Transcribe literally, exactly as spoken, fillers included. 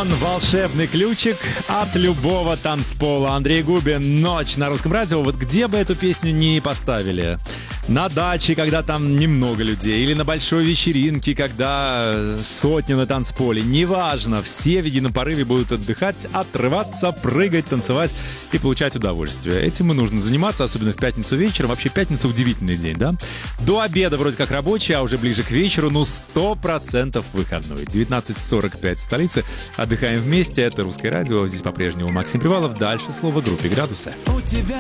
Антон, волшебный ключик от любого танцпола. Андрей Губин, «Ночь» на Русском радио. Вот где бы эту песню не поставили? На даче, когда там немного людей, или на большой вечеринке, когда сотни на танцполе. Неважно, все в едином порыве будут отдыхать, отрываться, прыгать, танцевать и получать удовольствие. Этим и нужно заниматься, особенно в пятницу вечером. Вообще пятница удивительный день, да? До обеда вроде как рабочий, а уже ближе к вечеру, ну, сто процентов выходной. девятнадцать сорок пять в столице. Отдыхаем вместе. Это «Русское радио». Здесь по-прежнему Максим Привалов. Дальше слово группе «Градусы». У тебя